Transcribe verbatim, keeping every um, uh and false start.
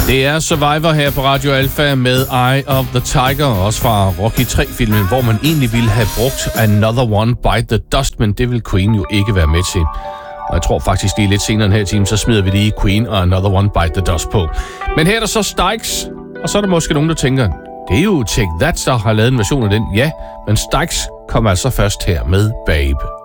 Det er Survivor her på Radio Alpha med Eye of the Tiger, også fra Rocky tre-filmen, hvor man egentlig ville have brugt Another One Bite the Dust, men det vil Queen jo ikke være med til. Og jeg tror faktisk lige lidt senere den her time, så smider vi lige Queen og Another One Bite the Dust på. Men her er der så Styx, og så er der måske nogen, der tænker, det er jo Take That, der har lavet en version af den. Ja, men Styx kommer altså først her med Babe.